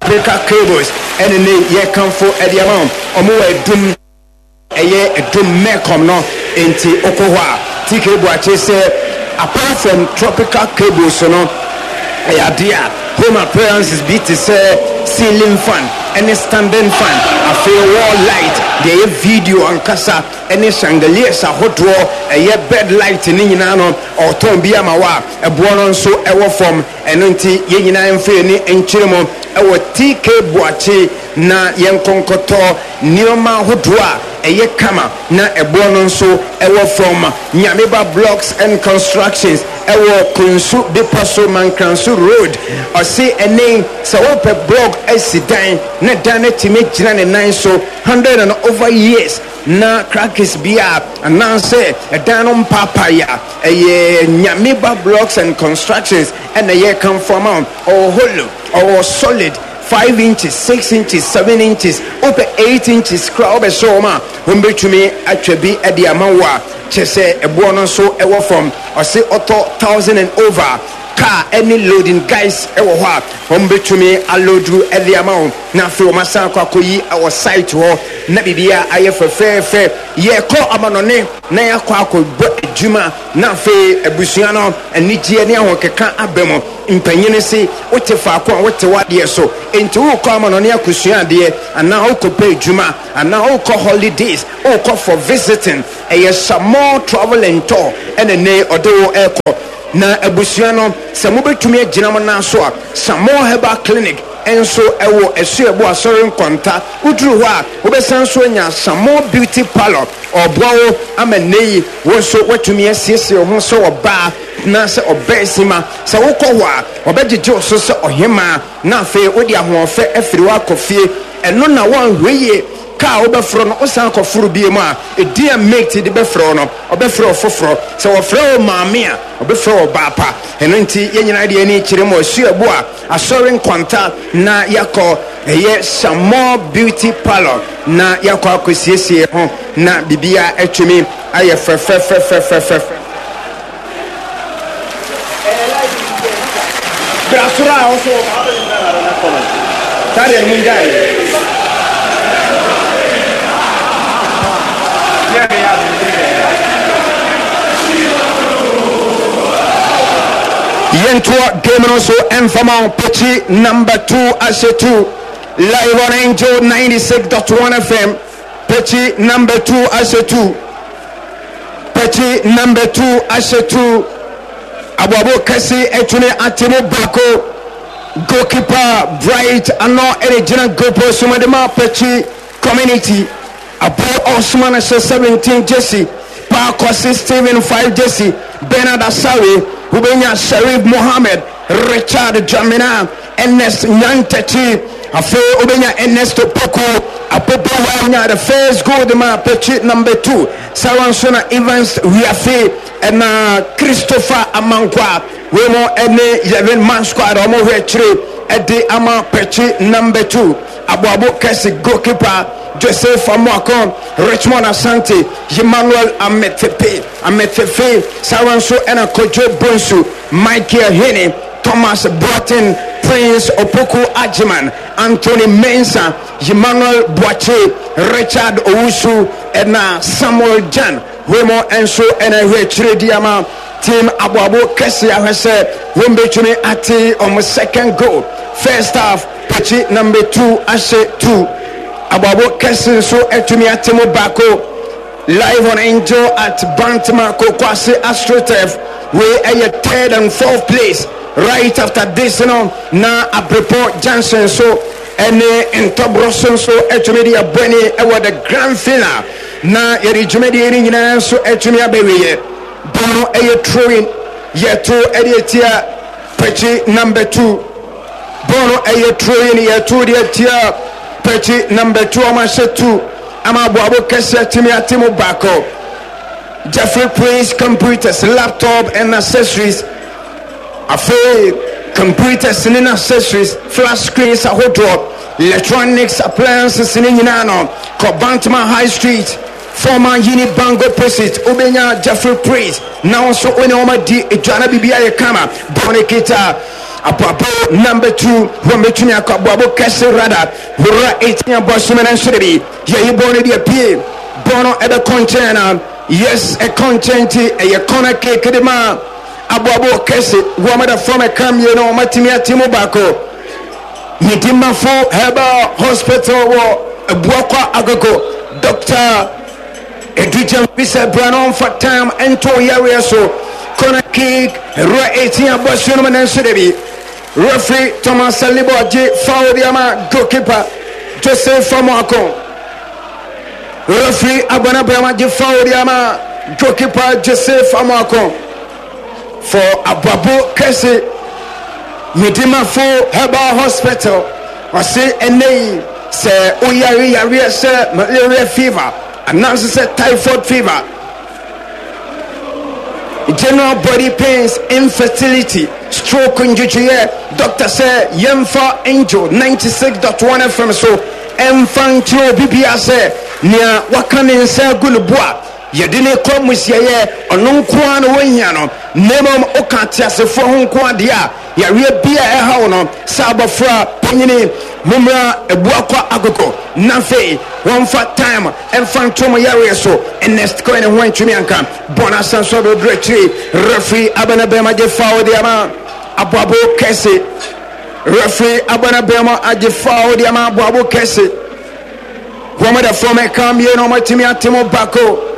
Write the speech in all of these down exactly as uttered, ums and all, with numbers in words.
Tropical Cables and in the year come for at the amount or more doom a year a doom mecom no into Okowa. T K Boache said apart from Tropical Cables, so no idea home appearances beat to say ceiling fan and standing fan. I feel wall light, the video and casa, any chandeliers a hot draw, a year bed light in Inano or Tom Biamawa, a bonon so ever from and until Yenina and Feni and Chirimo, our T K Boache na Yankonkoto, Nioma Hodua, a year kama na a bonon so ever from Nyamiba Blocks and Constructions, our Kunsu Bipaso Mankansu Road, or say a name, so open blog as Sidan, not done it to make Jinan and nine so hundred and over years. Na crackers bia and now say a danon papaya a year Nyamiba Blocks and Constructions and a year come from out or hollow or solid five inches, six inches, seven inches, over eight inches crowd a soma when to me actually at the amawa chese a bonus so ever from or say auto thousand and over car any loading guys ever what when to me I load you at the amount now for my son Kwakoyi our site or Nabibia I have a fair fair yeah call amanone na ya kwako juma na fe ebusuano ani gie ne ahokeka abemo mpanyene se wote fa kwa wote wade so enti wo kwa amanone akusua de ana wo kope juma ana wo ko holidays wo ko for visiting e some more travel and tour and ne odo eko na ebusuano se mo betumi agina mo na so a some more herbal clinic enso ewo esu ebo asorin konta uduru ho a obesan so nya some more beauty parlor obwo amenei wo so watumi asiesie ho so oba na se obesima se wo ko ho a obejeje so se ohema na fe odi ahofe afiri wa kofie eno na wan hweye ka obefro no osan kofuru biemu a edi a mate de befro no obefro foforo se wo fro maame a obefro obapa eno nti yenyina de ani kire mo asu ebo a asorin konta na yakọ eye some more beauty parlor na yakọ akosiesie ho na bibia atwemi aye fefefefefefef brasura also tare mungai Yentua game also informal pitchy number two as a two live on Angel ninety-six point one F M pitchy number two as a two pitchy number two as a two Ababo Kasi Etune Atimo Bako goalkeeper Bright Ano original goalkeeper Sumadema pitchy community Abo Osman as a seventeen Jesse Parkosi Steven five Jesse Bernard Asawi Ubenya Sharif Mohammed Richard Jamina Ernest Nyantechi Afe Ubenya Ernest Poko Apopo Wanya the first goal the man pitch number two Saransona Evans Riafe and uh, Christopher Amankwa Wemo Ene Yevin Man Squad Omo Retri Ede Ama pitch number two Abu Abu Kesi goalkeeper Joseph Amwakon, Richmond Asante, Emmanuel Ametepe, Ametefe, Saranso and Kojo Bonsu, Michael Hene, Thomas Broughton, Prince Opoku Ajiman, Anthony Mensa, Emmanuel Boache, Richard Owusu, and Samuel Jan, Remo Enso, and a Richard Diama, Team Abu Abu Kesi, I said, Wimbechune Ati on my second goal. First half, Pachi number two, Ashe two. Ababo Kessin so etumi atemo bako live on Angel at Bantamako Kwasi AstroTurf we are third and fourth place right after this you know na Aprepo Johnson so ene Ntobroson so etumi dia bweni ewa the grand final na yeri jumedi eri nyina so etumi abeweye bono eye throwing yeto ediatia pechi number two bono eye throwing yeto ediatia Pechi number two, I'm two. I'm a Boabo Kessa Timmy Atimo Bako. Jeffrey Prince computers, laptop and accessories. Afe computers and accessories, flash screens, a hot drop, electronics, appliances in Inano, Cobantma High Street, former Unibango President, Ubenya Jeffrey Prince. Now so when Oma di Jana Bibia Kama, Bonekita. Aboabo number two Rometuni Aboabo Kese Rada Wura eighteen Bosumen and Shrebi Ye Born the Appeal Bono at a container yes a content a corner cake edema Aboabo Kese Wamada from a cam you know Matimia Timobako Midima for Heba Hospital a Buaka Agago Doctor Edrijan Bisa Branon for time and to Yaria so corner kick Ra eighteen Bosumen and Shrebi Referee Thomas Salibo J foul the ama goalkeeper Joseph Famako. Referee Abana Brahma J foul the ama goalkeeper Joseph Famako. For Aboabo Kese Midima for Heba Hospital. I say a name say Uyari Yari say malaria fever. Announces say typhoid fever. General body pains, infertility, stroke, injury. Doctor say Yemfa Angel ninety-six point one F M. So Enfantio B B S say near Wakanin say Gulubwa. Yedine come with ye or no quan wanyano. Nemum Okatia se for home quadia. Ya real beer a hono. Sabafra Penny Mumra Ebuaka Agoko. Nafe one fat time Enfantoma Yaria so and next coin and one Chumianka. Bonasan Sobo Dretri Referee Abanabema de Fao de Ama Aboabo Kese. Referee Abanabema Aje Fao de Ama Aboabo Kese. Wamada from a cam you know my Timia Timo Bako.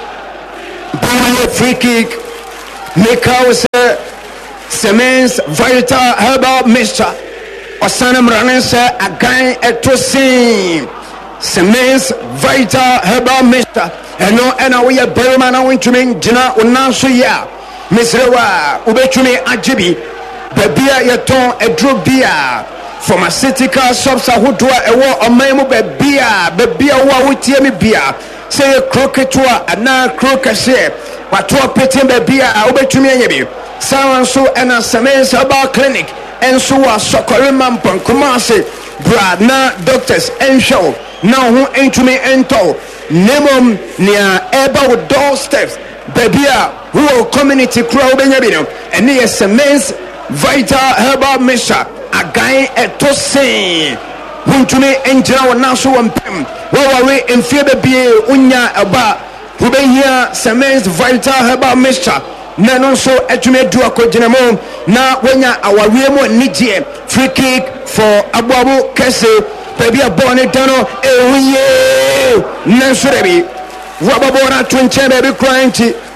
Free kick. Mikau Semens Vita Herbal Mister Osanam Ranensa again at Tosin Semens Vita Herbal Mister and no and we are Berman I went to me Jina Unansuya Miss Rewa Ubechumi Ajibi Babia Yaton a Drew Bia pharmaceutical shops who do a war on Memo Babia Babia Wa Witiemi Bia say a croquet tour and now croquet share but to a petting Babia Ubechumi Yabi Sawan so and a Semens Herbal Clinic and so a Sokoriman Kumasi Brad na doctors and show now who ain't to me ento Nemum near Eba doorsteps Babia who community crowd and near Semens Vita Herbal Misha a guy at Tosin who to me enter now so one pim while we in fear baby unya aba who be here Semens Vita Herbal Misha Nanon so etume do akojinamo na wenya awariemo nidie free kick for Aboabo Kese baby a born it dano ewiye nansurebi wababona twinche baby crying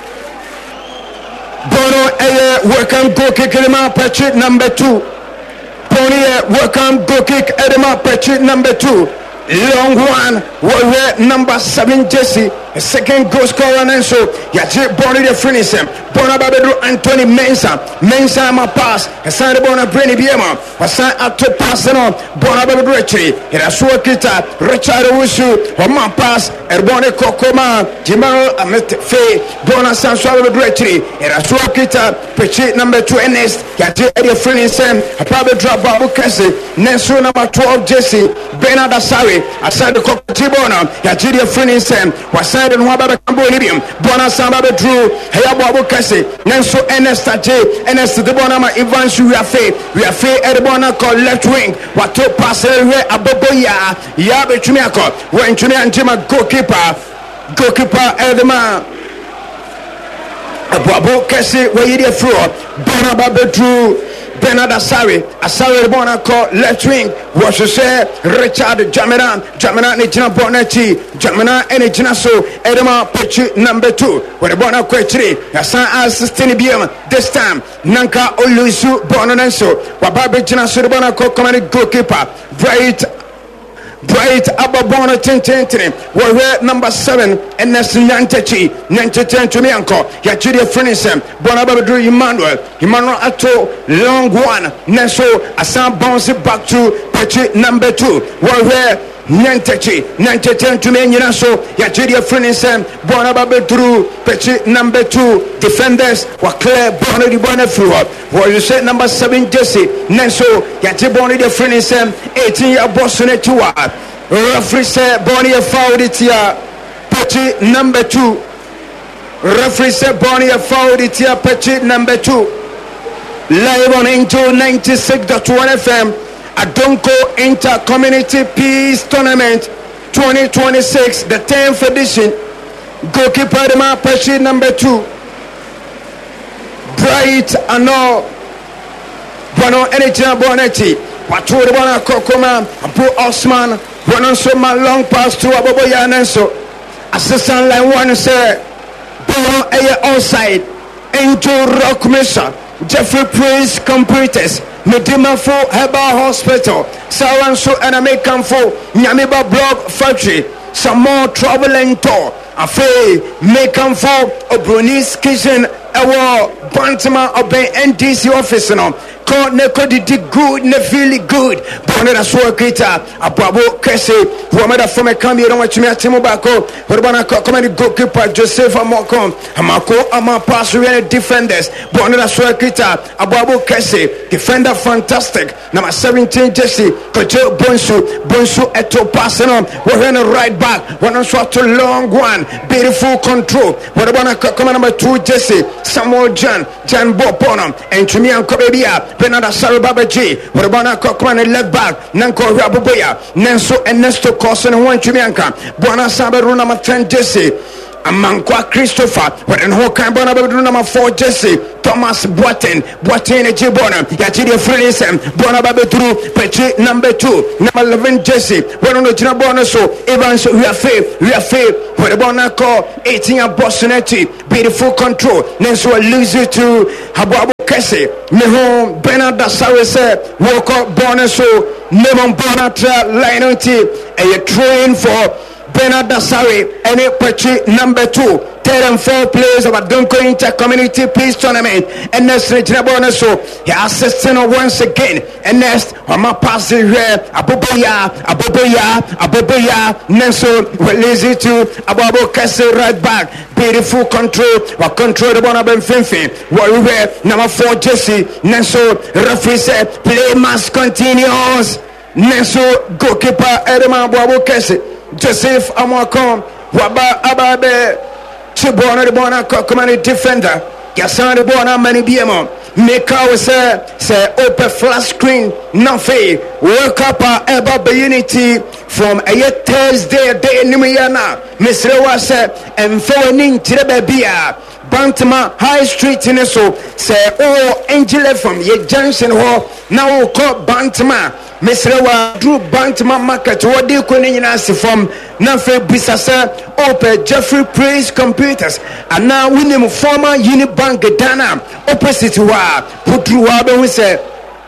bono eye welcome go kick edema patch number two pony welcome go kick edema patch number two long one warrior number seven Jesse second goal scorer and so yaje body the finish him bona babedu Anthony Mensa Mensa ma pass aside bona Brenny Biema aside at to pass on bona babedu Richie ira so kita Richard Wusu ma pass erbone kokoma Jimaro Amet Fe bona sanso babedu Richie ira so kita pitch number two Ernest yaje the finish him probably drop Babu Kese Nenso number twelve Jesse Bernard Asari aside the Kokotibona yaje the finish him waside and Wababa Cambodium, Bona Samba Drew, Hayabo Kase, Nenso Ernest J, Ernest the Bonama Evans, we are fair, we are fair at the Bona called left wing, what to pass away Aboboya, Yabe Chumiako, when Chumian Jima goalkeeper, goalkeeper Edema Aboabo Kase, where you the floor, Bona Baba Drew. Bernard Asari, Asari Bona called left wing. Was to say Richard Jaminan, Jaminan Nijina Bonachi, Jamina and Jinaso, Edema pitch number two. When the Bona Quetri, Asan assistant B M this time, Nanka Olusu Bonanenso, Wababe Jinaso Bona called commanding goalkeeper, Bright. Bright Ababona Tintentine, warrior number seven, and that's Nantachi, Nantachen to Mianco, Yachidia Frenisem, Bonabadru Emmanuel, Emmanuel Ato, long one, Neso, Assam bounce it back to pitch number two, warrior Nantachi, Nantachen to Mianaso, Yachidia Frenisem, Bonabadru, pitch number two, defenders were clear, Bonnie Bonafua, where you said number seven Jesse, Neso, Yachiboni the Frenisem, eighteen year Boston Tua. Referee said Bonnie fouled it here. Patchy number two. Referee said Bonnie fouled it here. Patchy number two. live on Angel ninety-six point one F M. Adonko Inter-Community Peace Tournament twenty twenty-six, the tenth edition. Goalkeeper the man, Pechi number two. Bright Ano Bono Energy Bonetti. Watu the Bona Kokoma, Abu Osman, Bono Soma long pass to Aboboya Nenso. Assistant line one say Bono Aye onside. Angel Rock Mesa. Jeffrey Praise Computers. Medima for Herbal Hospital, Sawanso and American for Nyamiba Blog Factory, some more traveling tour. Afe, Mekan for Obronis Kitchen, Ewa, Bantama, Obey N D C office. No, call Neko did good, ne feel good. Bonnet a swakita, a Bravo Kese, who made a from a cameo, don't watch me at Timobacco, Urbana Comedy Goalkeeper, Joseph Amoko, Amako, Ama Passer defenders, Bonnet a swakita, a Bravo Kese, defender fantastic, number seventeen Jesse, Kojo Bonsu, Bonsu Eto Passanon, we're in a right back, one on shot to long one, beautiful control, what about a number two Jesse, Samuel John, John Boponum, and Chumian Kobebia. Benada Sarababaji, Rabana Kokman left back, Nanko Rabuboya, Nenso Ernesto Corson and one Chumianka, Buana Sabaruna Matren Jesse, Amankwa Christopher, but in Hokan Bonabadu number four Jesse, Thomas Boaten, Boaten Jibona, Yatidi Frelisem, Bonababetru, Petri number two, number eleven Jesse, Bono Jinabonaso, Evans, we are fair, we are fair, but the Bonako, eighteen of Bosonetti, beautiful control, Nenso lose it to Hababu Kese, Mehon, Bernard Dasawe said, Walk up Bonaso, Nemon Bonatra, Linoti, and you train for Bernard Dasawe, and a Petri number two. Third and fourth players of Adonko Inter-Community Peace Tournament. And next, Regina so he assisting once again. And next, Mama passing here, Aboboya, Aboboya, Aboboya, Nenso, release it to Ababo Kese right back. Beautiful control, or control the Bona Benfinfi. Warrior, number four, Jesse, Nenso, referee said, play must continues. Nenso, goalkeeper, Edema, Ababo Kese. Joseph Amwakon, Waba Ababe, Chibona the Bona Command defender, Yasan the Bona Mani Biemo, Meka say, say open flash screen, Nafe, World Cup Eba Unity from a Thursday day in Numiana, Miss Rewa said, and Foning Tirebia. Bantama High Street in so say oh Angel from ye Junction Hall now call Bantama Miss Rewa Drew Bantama Market what do you can from Nafe Bisasa Ope Jeffrey Praise Computers and now we name former Unibank Dana opposite wa Putru Wabe we say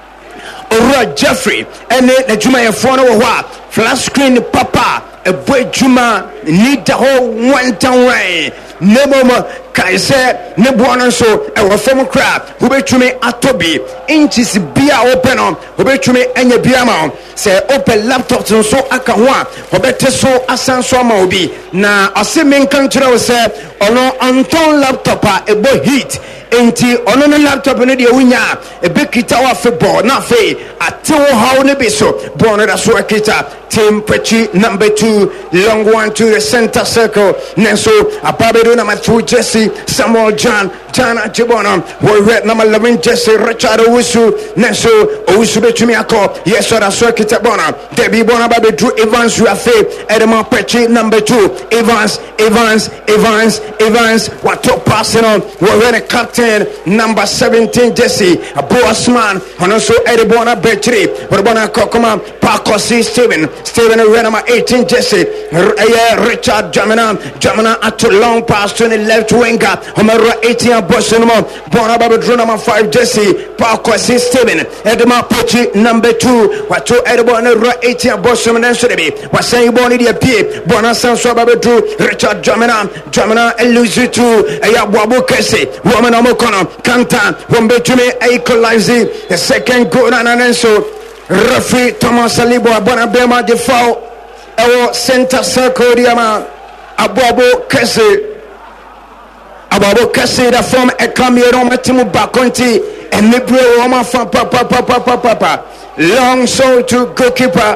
Ora Jeffrey and the Juma phone wa flash screen papa a boy Juma need the whole one town way Neboma Kaise Nebuana so a reform crab who bet me atobi inches bia open on who bet me any biama say open laptops so akawa who bet so asan so mobi na asimin country say ono anton laptop a boy heat enti ono no laptop no de wunya e be kita wa football na fe atewo hawo ne be so bono da so kita team Pechi number two long one to the center circle Nenso Ababedo number two Jesse Samuel John John Chibona we number eleven Jesse Richard Owusu Nenso Owusu betumi akọ yes so da so kita bona Debbie Bona Babe Drew Evans you are fair Edema Pechi number two Evans Evans Evans Evans what top passing on we the captain number seventeen Jesse Boasman and also Edibona Betri Bona Kokoma Pakosi Steven Steven number eighteen Jesse Richard Jamina Jamina at long pass to the left winger Homero eighteen Bosunmo Bona Babe Drew number five Jesse Pakosi Steven Edema Pechi number two what to Edibona eighteen Bosunmo and Sudebi was saying Boni the P Bona Sanso Babe Drew Richard Jamina Jamina Elusi to Ayabu Kese woman Omokono Kanta Wombetume equalizing the second goal and Nenso referee Thomas Alibo Bonabema de foul our center circle diama Ababo Kese Ababo Kese the form a cameo Matimu Bakonti and Libre Roma from Papa Papa Papa long so to goalkeeper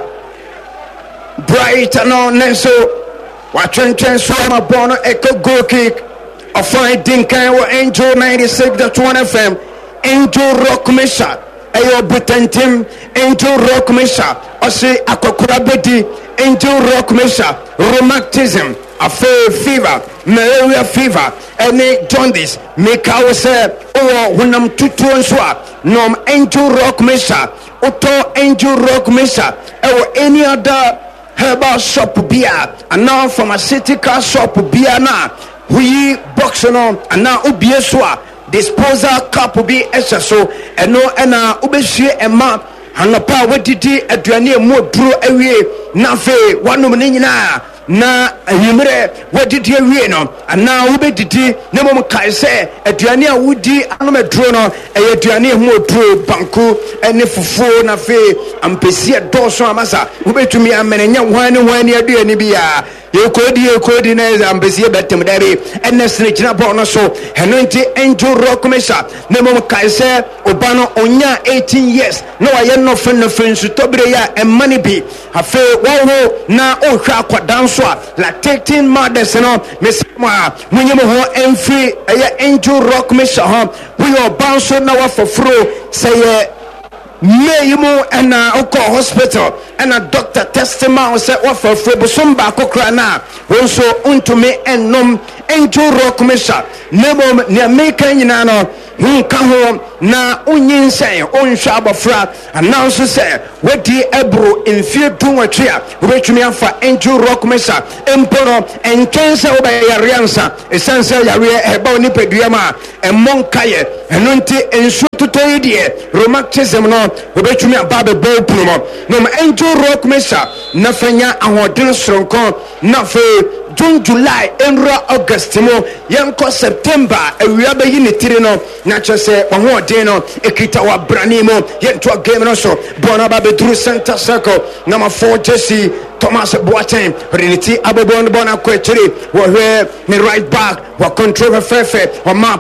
Bright and on Nenso watching transform Bono echo goal kick a fine Dinkan or Angel ninety-six point one F M Angel Rock Mesha eyo butantim Angel Rock Mesha ose akokora bedi Angel Rock Mesha rheumatism afe fever malaria fever any jaundice make our say oh hunam tutu nso a nom Angel Rock Mesha auto Angel Rock Mesha or any other herbal shop bia and now pharmaceutical shop bia na we box no and now ubie so a disposal cup bi esha so eno ena ubehie ema hanopa wadidi aduane mu duro awie na fe wanom ne nyina na ahimre wadidi awie no ana ubedidi ne mom kai se aduane a wudi anom aduro no eye aduane mu duro banku ene fufuo na fe ampesi doso amasa ubetumi amenenya hwane hwane aduane bia yekodi yekodi na ambesi betem dare ene snechina bo no so heno nti Angel Rock Mesha ne mom kai se obano onya eighteen years no waye no fen no fen su tobire ya emani bi afe wo na ohwa kwadan so a lactating mothers no mesma munyem ho emfi eye Angel Rock Mesha ho we obanso na wa foforo say Mayimo and Oko hospital and a doctor testimony said what for Frebusumba Kokrana also unto me and nom Angel Rock Mesha Nebo near making Nano who come home na unyin say on Shabafra and now so say what the Ebro in fear to a chair which me for Angel Rock Mesha Emperor and cancer by Yariansa essential Yaria Ebony Pediama and Monkaye and Unti and Shututoidie rheumatism no obetumi ababe ball promo no Angel Rock Mesha na fanya ahoden sronko na fe June July enra August mo yanko September ewia be yini tiri no na chose ahoden no ekita wa brani mo yento game no so bona ba be duru center circle number four Jesse Thomas Boateng Reniti Abobon bona kwechiri wo hwe ni right back wo control fefe o ma